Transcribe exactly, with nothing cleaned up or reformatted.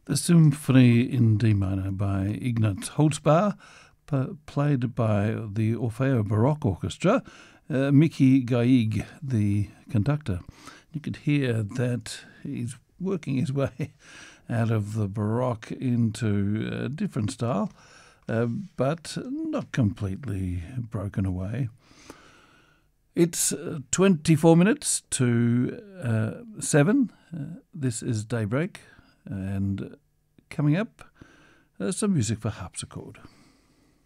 The Symphony in D minor by Ignaz Holzbauer, p- played by the Orfeo Baroque Orchestra, uh, Mickey Gaig, the conductor. You could hear that he's working his way out of the Baroque into a different style, uh, but not completely broken away. It's uh, twenty-four minutes to uh, seven. Uh, this is Daybreak. And coming up, uh, some music for harpsichord.